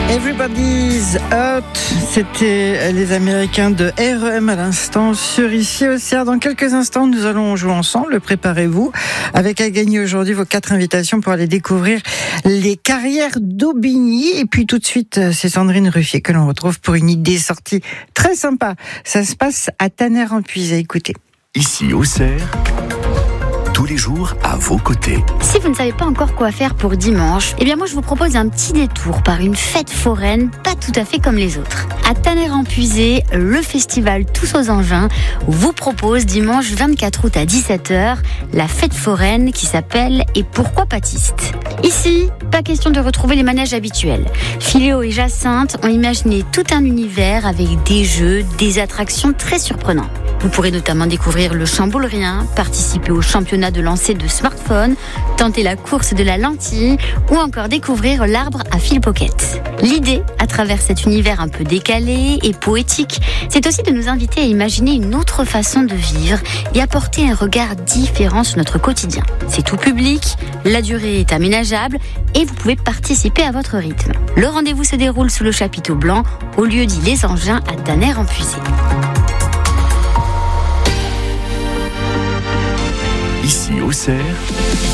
Everybody's Hurt, c'était les Américains de R.E.M. à l'instant sur Ici Auxerre. Dans quelques instants, nous allons jouer ensemble, préparez-vous, avec à gagner aujourd'hui vos 4 invitations pour aller découvrir les carrières d'Aubigny. Et puis tout de suite, c'est Sandrine Ruffier que l'on retrouve pour une idée sortie très sympa. Ça se passe à Tanner-en-Puisay, écoutez. Ici Auxerre, tous les jours à vos côtés. Si vous ne savez pas encore quoi faire pour dimanche, eh bien moi je vous propose un petit détour par une fête foraine pas tout à fait comme les autres. À Tanner-en-Puisay, le festival Tous aux Engins vous propose dimanche 24 août à 17h la fête foraine qui s'appelle Et pourquoi Pâtiste. Ici, pas question de retrouver les manèges habituels. Philéo et Jacinthe ont imaginé tout un univers avec des jeux, des attractions très surprenants. Vous pourrez notamment découvrir le chamboulrien, participer au championnat de lancer de smartphone, tenter la course de la lentille ou encore découvrir l'arbre à fil pocket. L'idée, à travers cet univers un peu décalé et poétique, c'est aussi de nous inviter à imaginer une autre façon de vivre et apporter un regard différent sur notre quotidien. C'est tout public, la durée est aménageable et vous pouvez participer à votre rythme. Le rendez-vous se déroule sous le chapiteau blanc au lieu dit Les Engins à Tanner-en-Puisay. Ici Auxerre,